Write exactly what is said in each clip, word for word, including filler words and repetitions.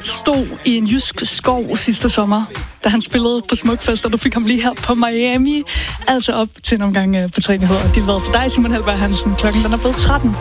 stod i en jysk skov sidste sommer, da han spillede på Smukfest, og du fik ham lige her på Miami. Altså op til en omgang på tre niveauer. De har været for dig, Simon Helberg Hansen. Klokken den er blevet tretten.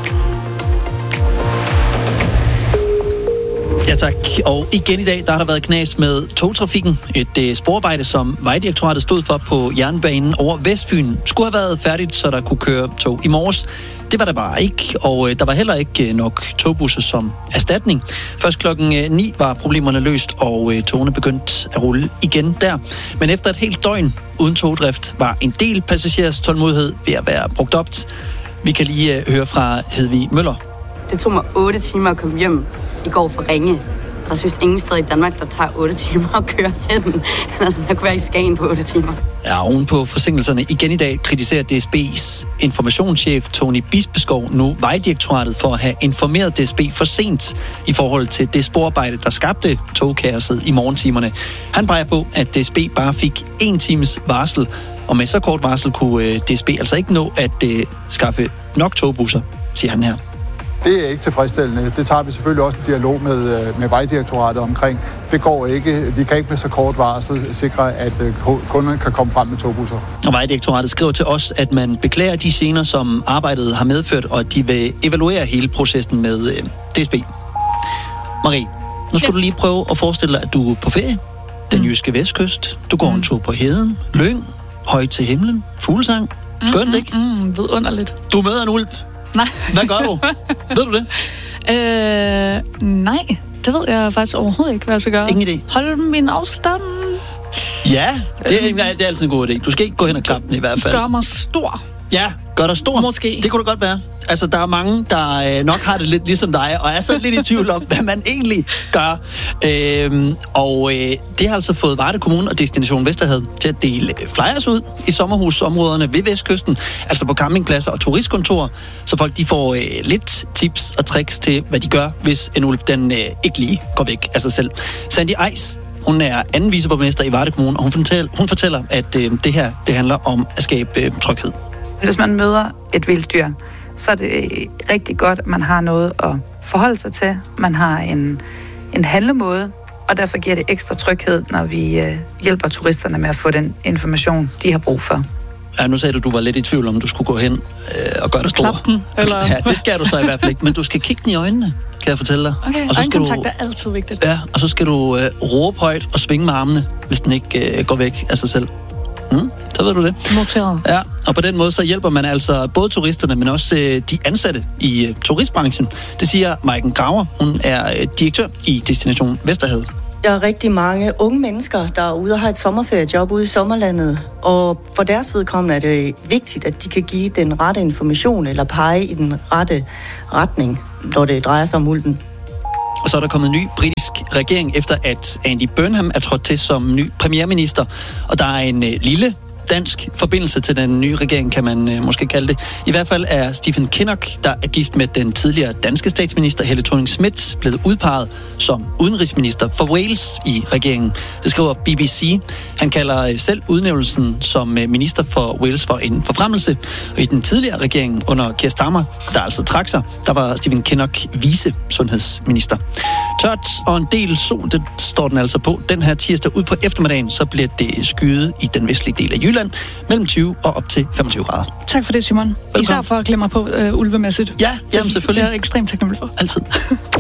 Ja tak, og igen i dag, der har der været knas med togtrafikken. Et øh, sporarbejde, som Vejdirektoratet stod for på jernbanen over Vestfyn, skulle have været færdigt, så der kunne køre tog i morges. Det var der bare ikke, og øh, der var heller ikke øh, nok togbusser som erstatning. Først klokken øh, ni var problemerne løst, og øh, togene begyndte at rulle igen der. Men efter et helt døgn uden togdrift, var en del passagerers tålmodighed ved at være brugt op. Vi kan lige øh, høre fra Hedvig Møller. Det tog mig otte timer at komme hjem i går fra Ringe. Der synes ingen sted i Danmark, der tager otte timer at køre hen. Altså, jeg kunne være i Skagen på otte timer. Ja, oven på forsinkelserne igen i dag kritiserer D S B's informationschef Tony Bispeskov nu Vejdirektoratet for at have informeret D S B for sent i forhold til det sporarbejde, der skabte togkaoset i morgentimerne. Han peger på, at D S B bare fik en times varsel, og med så kort varsel kunne D S B altså ikke nå at uh, skaffe nok togbusser, siger han her. Det er ikke tilfredsstillende. Det tager vi selvfølgelig også en dialog med, med Vejdirektoratet omkring. Det går ikke. Vi kan ikke med så kort varsel sikre, at kunderne kan komme frem med togbusser. Og Vejdirektoratet skriver til os, at man beklager de gener, som arbejdet har medført, og at de vil evaluere hele processen med øh, D S B. Marie, nu skal ja. du lige prøve at forestille dig, at du er på ferie. Den mm. jyske vestkyst. Du går mm. en tur på heden. Lyng. Højt til himlen. Fuglesang. Skønt, mm, ikke? Mm, vidunderligt. Du møder en ulv. Nej. Hvad gør du? Ved du det? Øh, nej, det ved jeg faktisk overhovedet ikke, hvad jeg skal gøre. Ingen idé. Hold min afstand. Ja, det er, det er altid en god idé. Du skal ikke gå hen og klappe den i hvert fald. Gør mig stor. Ja, gør dig stor. Måske. Det kunne det godt være. Altså, der er mange, der øh, nok har det lidt ligesom dig, og er så lidt i tvivl om, hvad man egentlig gør. Øhm, og øh, det har altså fået Varde Kommune og Destination Vesterhavet til at dele flyers ud i sommerhusområderne ved Vestkysten, altså på campingpladser og turistkontorer, så folk de får øh, lidt tips og tricks til, hvad de gør, hvis en ulv den øh, ikke lige går væk af sig selv. Sandy Eis, hun er anden viceborgmester i Varde Kommune, og hun fortæller, hun fortæller at øh, det her det handler om at skabe øh, tryghed. Hvis man møder et vildt dyr, så er det rigtig godt, at man har noget at forholde sig til. Man har en, en handlemåde, og derfor giver det ekstra tryghed, når vi øh, hjælper turisterne med at få den information, de har brug for. Ja, nu sagde du, du var lidt i tvivl om, du skulle gå hen øh, og gøre dig stor. Klap den, eller? Ja, det skal du så i hvert fald ikke, men du skal kigge den i øjnene, kan jeg fortælle dig. Okay, og så skal øjenkontakt du, er altid vigtigt. Ja, og så skal du øh, råbe højt og svinge med armene, hvis den ikke øh, går væk af sig selv. Mm, så ved du det. Noteret. Ja, og på den måde så hjælper man altså både turisterne, men også øh, de ansatte i øh, turistbranchen. Det siger Maiken Graver. Hun er øh, direktør i Destination Vesterhavet. Der er rigtig mange unge mennesker, der er ude og har et sommerferiejob ude i sommerlandet, og for deres vedkommende er det vigtigt, at de kan give den rette information eller pege i den rette retning, når det drejer sig om ulven. Og så er der kommet en ny britisk regering, efter at Andy Burnham er trådt til som ny premierminister. Og der er en øh, lille dansk forbindelse til den nye regering, kan man øh, måske kalde det. I hvert fald er Stephen Kinnock, der er gift med den tidligere danske statsminister Helle Thorning-Schmidt, blevet udpeget som udenrigsminister for Wales i regeringen. Det skriver B B C. Han kalder øh, selv udnævnelsen som øh, minister for Wales for en forfremmelse. Og i den tidligere regering under Keir Starmer, der altså trak sig, der var Stephen Kinnock vice-sundhedsminister. Tørt og en del sol, det står den altså på. Den her tirsdag ud på eftermiddagen, så bliver det skyet i den vestlige del af Jylland, mellem tyve og op til femogtyve grader. Tak for det, Simon. Velkommen. Især for at klemme mig på øh, ulvemæssigt. Ja, jamen selvfølgelig. Det er jeg ekstremt taknemmelig for. Altid.